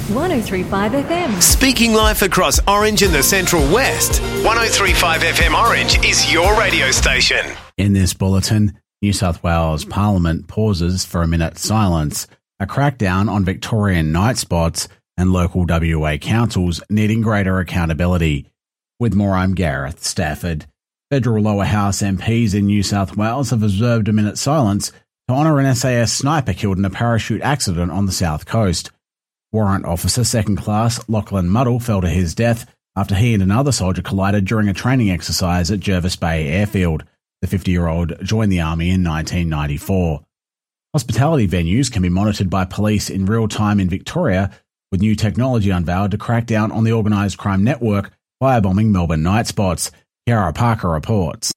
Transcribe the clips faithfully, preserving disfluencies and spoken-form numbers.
one oh three point five F M. Speaking life across Orange and the Central West, one oh three point five F M Orange is your radio station. In this bulletin, New South Wales Parliament pauses for a minute's silence, a crackdown on Victorian night spots, and local W A councils needing greater accountability. With more, I'm Gareth Stafford. Federal lower house M Ps in New South Wales have observed a minute's silence to honour an S A S sniper killed in a parachute accident on the south coast. Warrant Officer Second Class Lachlan Muddle fell to his death after he and another soldier collided during a training exercise at Jervis Bay Airfield. The fifty-year-old joined the Army in nineteen ninety-four. Hospitality venues can be monitored by police in real time in Victoria, with new technology unveiled to crack down on the organised crime network firebombing Melbourne night spots. Kiara Parker reports.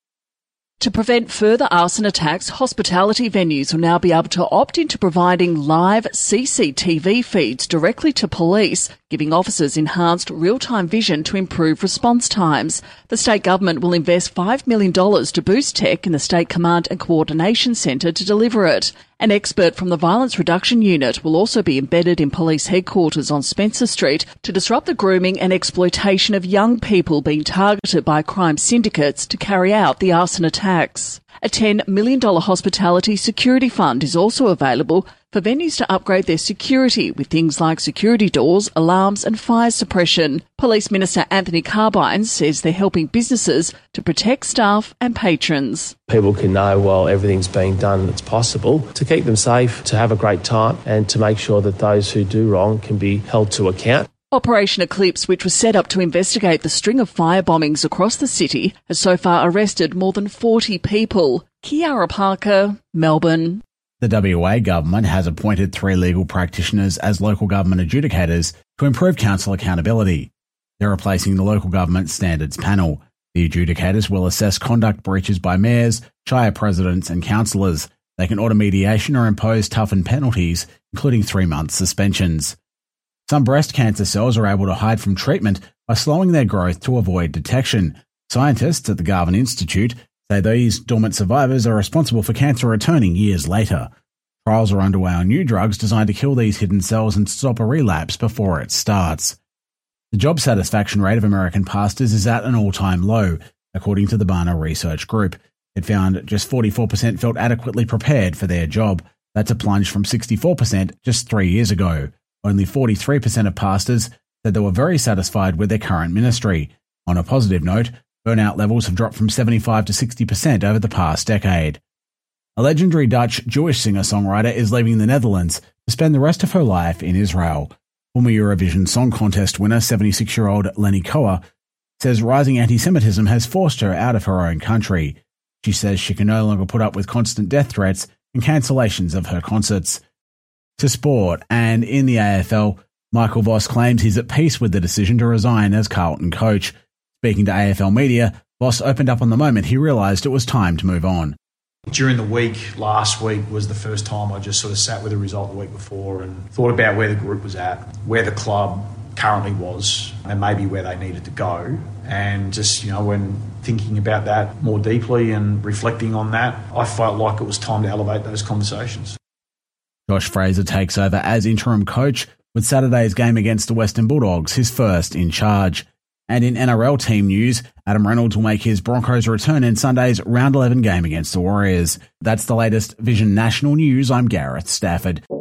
To prevent further arson attacks, hospitality venues will now be able to opt into providing live C C T V feeds directly to police, giving officers enhanced real-time vision to improve response times. The state government will invest five million dollars to boost tech in the State Command and Coordination Centre to deliver it. An expert from the Violence Reduction Unit will also be embedded in police headquarters on Spencer Street to disrupt the grooming and exploitation of young people being targeted by crime syndicates to carry out the arson attacks. A ten million dollars hospitality security fund is also available for venues to upgrade their security with things like security doors, alarms and fire suppression. Police Minister Anthony Carbine says they're helping businesses to protect staff and patrons. People can know while everything's being done that's possible to keep them safe, to have a great time and to make sure that those who do wrong can be held to account. Operation Eclipse, which was set up to investigate the string of fire bombings across the city, has so far arrested more than forty people. Kiara Parker, Melbourne. The W A government has appointed three legal practitioners as local government adjudicators to improve council accountability. They're replacing the local government standards panel. The adjudicators will assess conduct breaches by mayors, shire presidents and councillors. They can order mediation or impose toughened penalties, including three-month suspensions. Some breast cancer cells are able to hide from treatment by slowing their growth to avoid detection. Scientists at the Garvan Institute say these dormant survivors are responsible for cancer returning years later. Trials are underway on new drugs designed to kill these hidden cells and stop a relapse before it starts. The job satisfaction rate of American pastors is at an all-time low, according to the Barna Research Group. It found just forty-four percent felt adequately prepared for their job. That's a plunge from sixty-four percent just three years ago. Only forty-three percent of pastors said they were very satisfied with their current ministry. On a positive note, burnout levels have dropped from seventy-five to sixty percent over the past decade. A legendary Dutch Jewish singer-songwriter is leaving the Netherlands to spend the rest of her life in Israel. Former Eurovision Song Contest winner seventy-six-year-old Lenny Koa says rising anti-Semitism has forced her out of her own country. She says she can no longer put up with constant death threats and cancellations of her concerts. To sport, and in the A F L, Michael Voss claims he's at peace with the decision to resign as Carlton coach. Speaking to A F L media, Voss opened up on the moment he realised it was time to move on. During the week, last week was the first time I just sort of sat with the result the week before and thought about where the group was at, where the club currently was, and maybe where they needed to go. And just, you know, when thinking about that more deeply and reflecting on that, I felt like it was time to elevate those conversations. Josh Fraser takes over as interim coach with Saturday's game against the Western Bulldogs, his first in charge. And in N R L team news, Adam Reynolds will make his Broncos return in Sunday's Round eleven game against the Warriors. That's the latest Vision National News. I'm Gareth Stafford.